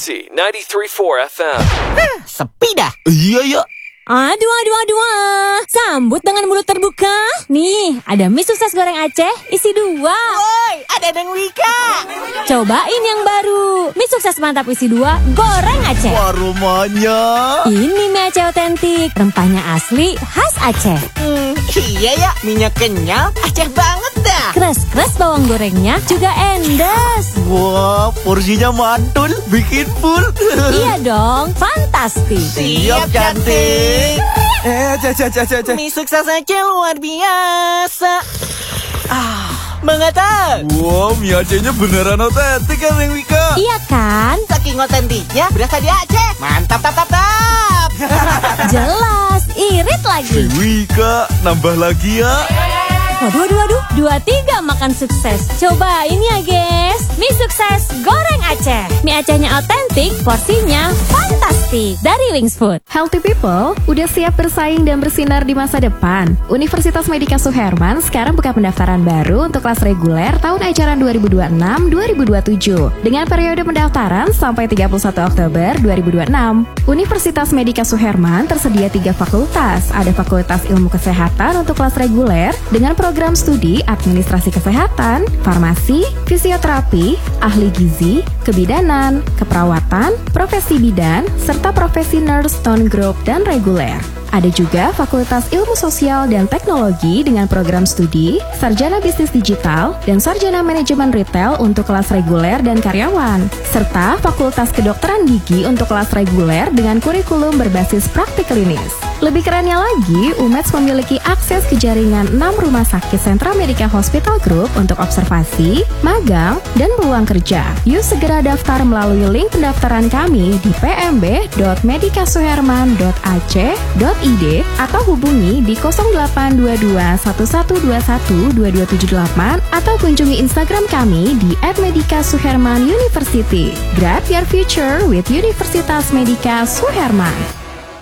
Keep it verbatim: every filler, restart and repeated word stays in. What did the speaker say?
C ninety-three point four F M. Hah, sepi dah. Iya ya. Aduh, aduh, aduh, ah. Sambut dengan mulut terbuka. Nih, ada mie sukses goreng Aceh, isi dua. Woi, ada Deng Wika. Cobain yang baru. Mie sukses mantap isi dua, goreng Aceh. Wah, rumahnya. Ini mie Aceh otentik, rempahnya asli, khas Aceh. Hmm, iya ya, minyak kenyal, Aceh banget dah. Kres-kres bawang gorengnya juga endes. Wah, porsinya mantul, bikin full. Iya dong, fantastis. Siap cantik. Eh, caca, caca, caca. Mie sukses Aceh luar biasa. Ah, mengata. Wow, mie Acehnya beneran otentik kan, Neng Wika? Iya kan? Saking otentiknya, berasa di Aceh. Mantap, tap, tap, tap. Jelas, irit lagi. Neng Wika, nambah lagi ya. Waduh, waduh, waduh, dua tiga makan sukses. Cobain ya, guys. Mie sukses goreng Aceh. Mie Acehnya otentik, porsinya fantastik. Dari Wings Food. Healthy people, udah siap bersaing dan bersinar di masa depan? Universitas Medika Suherman sekarang buka pendaftaran baru untuk kelas reguler tahun ajaran dua ribu dua puluh enam dua ribu dua puluh tujuh dengan periode pendaftaran sampai tiga puluh satu Oktober dua ribu dua puluh enam. Universitas Medika Suherman tersedia tiga fakultas. Ada Fakultas Ilmu Kesehatan untuk kelas reguler dengan program studi administrasi kesehatan, farmasi, fisioterapi, ahli gizi, kebidanan, keperawatan, profesi bidan, serta profesi nurse non-group dan reguler. Ada juga Fakultas Ilmu Sosial dan Teknologi dengan program studi, Sarjana Bisnis Digital, dan Sarjana Manajemen Retail untuk kelas reguler dan karyawan. Serta Fakultas Kedokteran Gigi untuk kelas reguler dengan kurikulum berbasis praktik klinis. Lebih kerennya lagi, U M E D S memiliki akses ke jaringan enam rumah sakit Sentra Medica Hospital Group untuk observasi, magang, dan peluang kerja. Yuk segera daftar melalui link pendaftaran kami di p m b dot medikasuherman dot a c dot i d atau hubungi di nol delapan dua dua satu satu dua satu dua dua tujuh delapan atau kunjungi Instagram kami di at medikasuherman university. Grab your future with Universitas Medika Suherman.